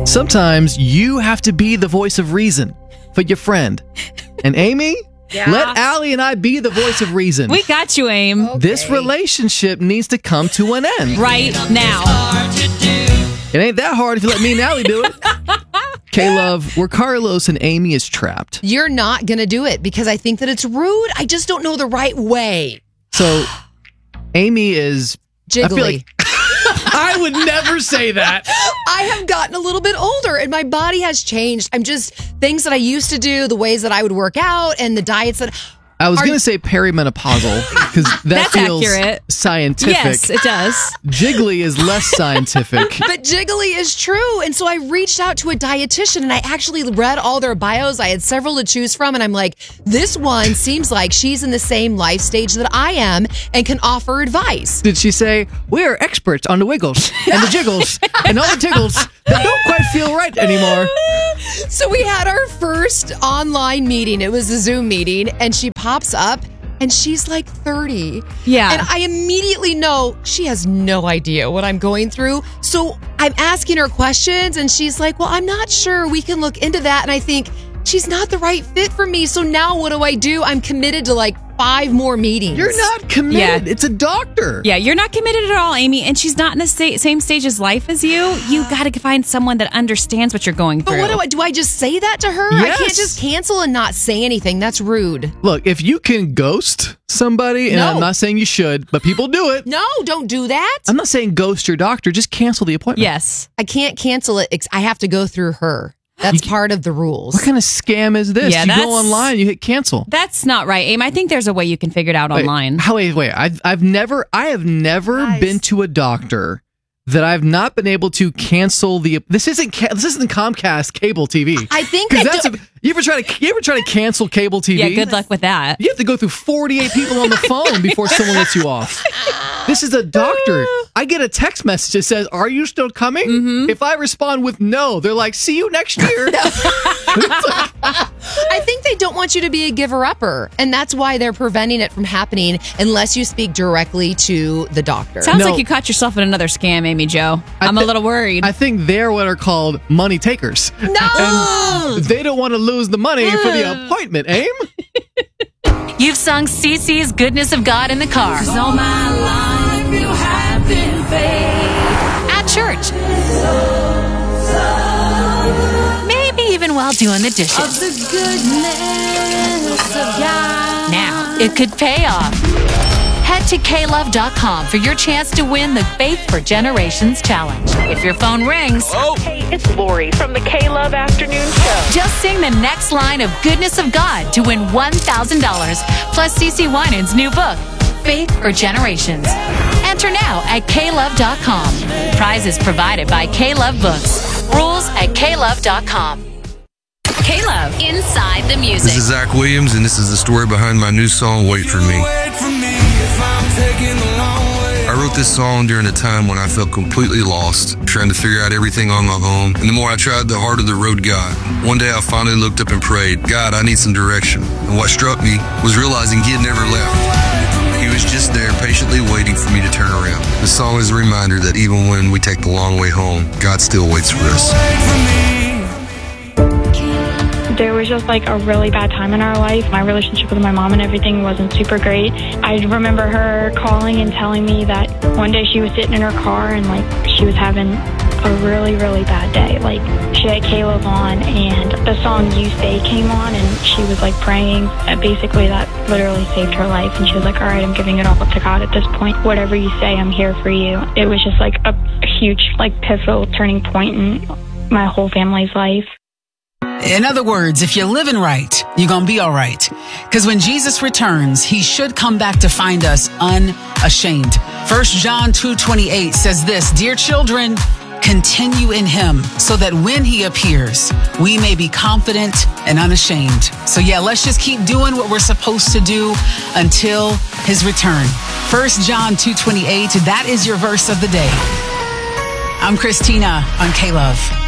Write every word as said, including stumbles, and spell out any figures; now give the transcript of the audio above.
Sometimes you have to be the voice of reason for your friend. And Amy, yeah. let Allie and I be the voice of reason. We got you, Aim. Okay. This relationship needs to come to an end. Right now. It ain't that hard if you let me and Allie do it. K-Love, where Carlos and Amy is trapped. You're not going to do it because I think that it's rude. I just don't know the right way. So, Amy is... Jiggly. I feel like I would never say that. I have gotten a little bit older and my body has changed. I'm just, things that I used to do, the ways that I would work out and the diets that... I was Are going to say perimenopausal because that That's feels accurate. scientific. Yes, it does. Jiggly is less scientific. But Jiggly is true. And so I reached out to a dietitian and I actually read all their bios. I had several to choose from. And I'm like, this one seems like she's in the same life stage that I am and can offer advice. Did she say, we are experts on the wiggles and the jiggles and all the tiggles that don't quite feel right anymore? So we had our first online meeting. It was a Zoom meeting and she pops up and she's like thirty. Yeah. And I immediately know she has no idea what I'm going through. So I'm asking her questions and she's like, well, I'm not sure. We can look into that. And I think she's not the right fit for me. So now what do I do? I'm committed to like five more meetings. You're not committed. Yeah. It's a doctor. Yeah, you're not committed at all, Amy, and she's not in the sta- same stage as life as you. You got to find someone that understands what you're going through. But what do I do? I just say that to her? Yes. I can't just cancel and not say anything. That's rude. Look, if you can ghost somebody, and No. I'm not saying you should, but people do it. No, don't do that. I'm not saying ghost your doctor. Just cancel the appointment. Yes. I can't cancel it. Ex- I have to go through her. That's part of the rules. What kind of scam is this? Yeah, you that's- go online, you hit cancel. That's not right, Aim. I think there's a way you can figure it out Wait, online. How, wait, wait. I've, I've never, I have never Guys. been to a doctor that I've not been able to cancel the. This isn't, ca- this isn't Comcast cable T V. I think Because I that's don't- a, you ever try to, you ever try to cancel cable T V? Yeah, good luck with that. You have to go through forty-eight people on the phone before someone lets you off. This is a doctor. I get a text message that says, are you still coming? Mm-hmm. If I respond with no, they're like, see you next year. I think they don't want you to be a giver-upper, and that's why they're preventing it from happening unless you speak directly to the doctor. Sounds No. like you caught yourself in another scam, Amy Jo. I I'm thi- a little worried. I think they're what are called money takers. No! And they don't want to lose the money for the appointment, Aim? You've sung Cece's Goodness of God in the car. All my life you have been faithful. At church. Maybe even while doing the Of dishes. the goodness of God. Now, it could pay off. Head to K love dot com for your chance to win the Faith for Generations Challenge. If your phone rings, Hey, it's Lori from the K-Love Afternoon Show. just sing the next line of Goodness of God to win one thousand dollars plus Cece Winans' new book, Faith for Generations. Enter now at K love dot com. Prizes provided by K-Love Books. Rules at K love dot com. K-Love, Inside the Music. This is Zach Williams, and this is the story behind my new song, Wait For Me. I wrote this song during a time when I felt completely lost, trying to figure out everything on my own. And the more I tried, the harder the road got. One day I finally looked up and prayed, God, I need some direction. And what struck me was realizing he had never left. He was just there patiently waiting for me to turn around. The song is a reminder that even when we take the long way home, God still waits for us. There was just like a really bad time in our life. My relationship with my mom and everything wasn't super great. I remember her calling and telling me that one day she was sitting in her car and like she was having a really, really bad day. Like she had K-Love on and the song You Say came on and she was like praying. And basically that literally saved her life. And she was like, all right, I'm giving it all up to God at this point. Whatever you say, I'm here for you. It was just like a huge, like pivotal turning point in my whole family's life. In other words, if you're living right, you're going to be all right. Because when Jesus returns, he should come back to find us unashamed. First John two twenty-eight says this, Dear children, continue in him so that when he appears, we may be confident and unashamed. So yeah, let's just keep doing what we're supposed to do until his return. First John two twenty-eight, that is your verse of the day. I'm Christina on K-Love.